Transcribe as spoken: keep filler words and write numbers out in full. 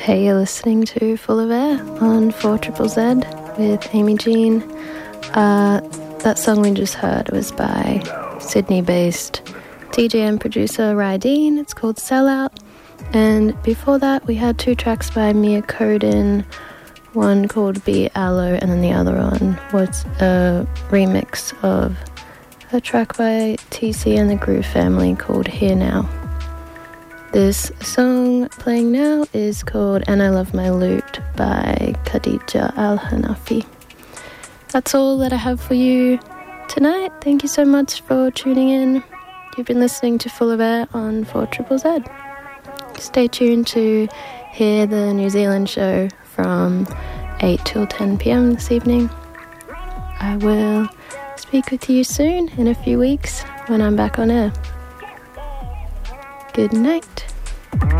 Hey, you're listening to Full of Air on four triple Z with Amy Jean. Uh, that song we just heard was by Sydney-based D J and producer Rydeen. It's called Sellout. And before that, we had two tracks by Mia Kodin, one called Be Aloe, and then the other one was a remix of a track by T C and the Groove Family called Here Now. This song playing now is called And I Love My Loot by Khadija Al-Hanafi. That's all that I have for you tonight. Thank you so much for tuning in. You've been listening to Full of Air on four triple Z. Stay tuned to hear the New Zealand show from eight till ten p.m. this evening. I will speak with you soon in a few weeks when I'm back on air. Good night.